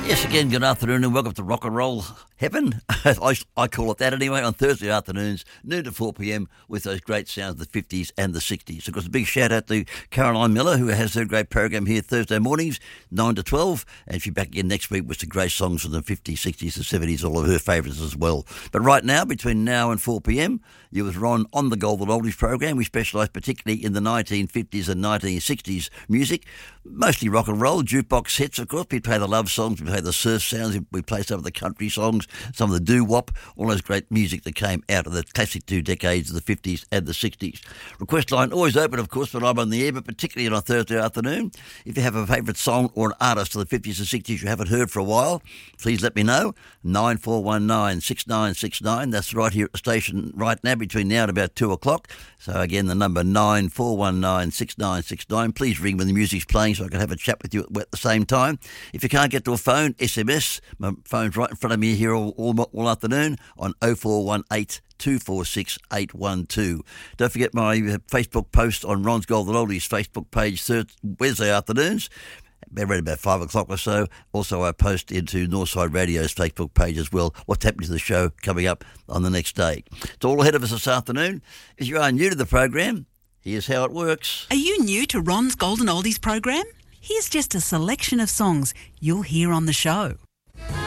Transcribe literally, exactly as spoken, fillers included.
Yes, again, good afternoon and welcome to Rock and Roll Heaven. I, I call it that anyway, on Thursday afternoons, noon to four p.m, with those great sounds of the fifties and the sixties. Of course, a big shout out to Caroline Miller, who has her great program here Thursday mornings, nine to twelve, and she'll be back again next week with some great songs from the fifties, sixties and seventies, all of her favourites as well. But right now, between now and four p.m, you with Ron on the Golden Oldies program. We specialise particularly in the nineteen fifties and nineteen sixties music, mostly rock and roll, jukebox hits, of course. We play the love songs, we play the surf sounds, we play some of the country songs, some of the doo-wop, all those great music that came out of the classic two decades of the fifties and the sixties. Request line always open, of course, when I'm on the air, but particularly on a Thursday afternoon. If you have a favourite song or an artist of the fifties and sixties you haven't heard for a while, please let me know. nine four one nine, six nine six nine. That's right here at the station right now, between now and about two o'clock. So again, the number nine four one nine, six nine six nine. Please ring when the music's playing so I can have a chat with you at the same time. If you can't get to a phone, S M S. My phone's right in front of me here all, all, all afternoon on oh four one eight, two four six, eight one two. Don't forget my Facebook post on Ron's Golden Oldies Facebook page Wednesday afternoons. Around about five o'clock or so. Also, I post into Northside Radio's Facebook page as well what's happening to the show coming up on the next day. It's all ahead of us this afternoon. If you are new to the program, here's how it works. Are you new to Ron's Golden Oldies program? Here's just a selection of songs you'll hear on the show.